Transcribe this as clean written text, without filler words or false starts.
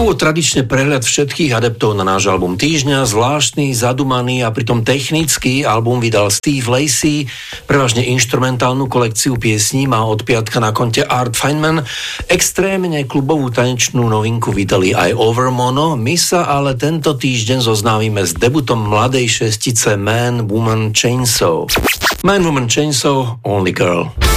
úvod tradične prehľad všetkých adeptov na náš album týždňa. Zvláštny, zadumaný a pritom technický album vydal Steve Lacy. Prevažne inštrumentálnu kolekciu piesní má od piatka na konte Art Feynman. Extrémne klubovú tanečnú novinku vydali aj Overmono. My sa ale tento týždeň zoznávime s debutom mladej šestice Man, Woman, Chainsaw. Man, Woman, Chainsaw, Only Girl.